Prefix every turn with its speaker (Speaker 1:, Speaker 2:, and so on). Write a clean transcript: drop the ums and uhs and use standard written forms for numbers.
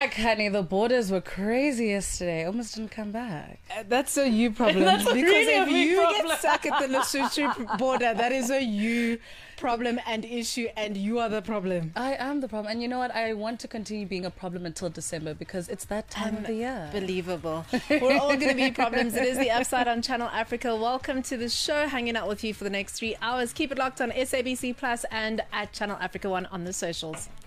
Speaker 1: Honey, the borders were crazy yesterday. Almost didn't come back.
Speaker 2: That's a you problem.
Speaker 1: That's
Speaker 2: because
Speaker 1: really a
Speaker 2: if
Speaker 1: big
Speaker 2: you
Speaker 1: problem.
Speaker 2: get stuck at the Lesotho border, that is a you problem and issue, and you are the problem.
Speaker 1: I am the problem. And you know what? I want to continue being a problem until December because it's that time of the year.
Speaker 2: Believable. We're all going to be problems. It is The Upside on Channel Africa. Welcome to the show. Hanging out with you for the next 3 hours. Keep it locked on SABC Plus and at Channel Africa 1 on the socials.